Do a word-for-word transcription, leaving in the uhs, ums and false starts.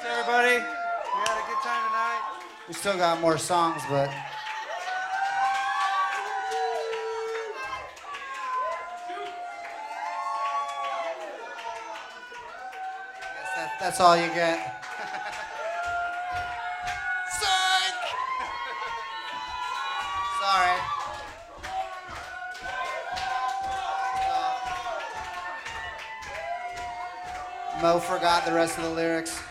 Thanks, everybody. We had a good time tonight. We still got more songs, but guess that, that's all you get. Psych! Sorry. Mo forgot the rest of the lyrics.